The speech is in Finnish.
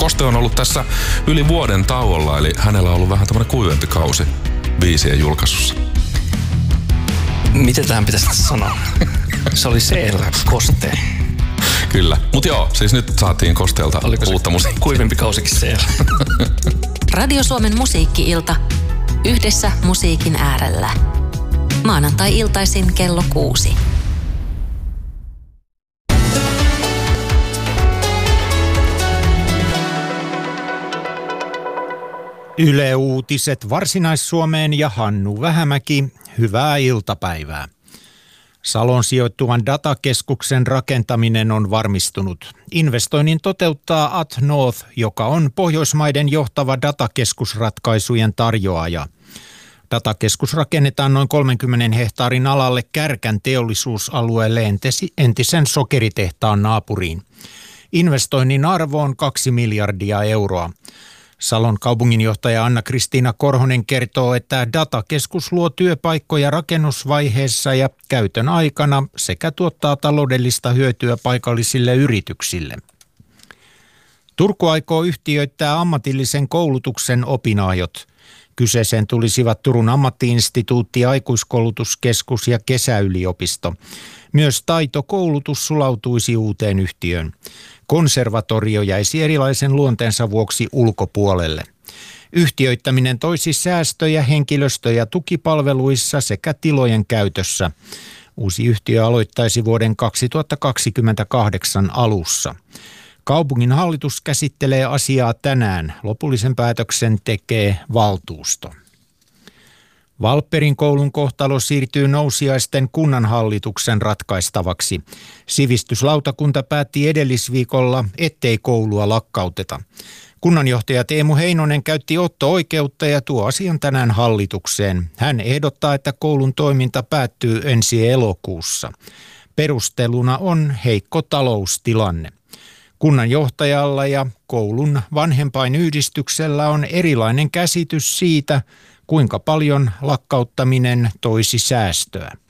Koste on ollut tässä yli vuoden tauolla, eli hänellä on ollut vähän tämmöinen kuivempi kausi biisien julkaisussa. Miten tähän pitäisi sanoa? Se oli siellä Koste. Kyllä. Mutta joo, siis nyt saatiin Kosteelta uutta musiikkia. Kuivempi kausikin siellä. Radio Suomen musiikki-ilta. Yhdessä musiikin äärellä. Maanantai-iltaisin kello 6. Yle Uutiset Varsinais-Suomeen ja Hannu Vähämäki. Hyvää iltapäivää. Salon sijoittuvan datakeskuksen rakentaminen on varmistunut. Investoinnin toteuttaa atNorth, joka on Pohjoismaiden johtava datakeskusratkaisujen tarjoaja. Datakeskus rakennetaan noin 30 hehtaarin alalle Kärkän teollisuusalueelle entisen sokeritehtaan naapuriin. Investoinnin arvo on 2 miljardia euroa. Salon kaupunginjohtaja Anna-Kristiina Korhonen kertoo, että datakeskus luo työpaikkoja rakennusvaiheessa ja käytön aikana sekä tuottaa taloudellista hyötyä paikallisille yrityksille. Turku aikoo yhtiöittää ammatillisen koulutuksen opinahjot. Kyseeseen tulisivat Turun ammatti-instituutti, aikuiskoulutuskeskus ja kesäyliopisto. Myös taitokoulutus sulautuisi uuteen yhtiöön. Konservatorio jäisi erilaisen luonteensa vuoksi ulkopuolelle. Yhtiöittäminen toisi säästöjä henkilöstö- ja tukipalveluissa sekä tilojen käytössä. Uusi yhtiö aloittaisi vuoden 2028 alussa. Kaupungin hallitus käsittelee asiaa tänään. Lopullisen päätöksen tekee valtuusto. Valpperin koulun kohtalo siirtyy Nousiaisten kunnanhallituksen ratkaistavaksi. Sivistyslautakunta päätti edellisviikolla, ettei koulua lakkauteta. Kunnanjohtaja Teemu Heinonen käytti otto-oikeutta ja tuo asian tänään hallitukseen. Hän ehdottaa, että koulun toiminta päättyy ensi elokuussa. Perusteluna on heikko taloustilanne. Kunnanjohtajalla ja koulun vanhempainyhdistyksellä on erilainen käsitys siitä, kuinka paljon lakkauttaminen toisi säästöä.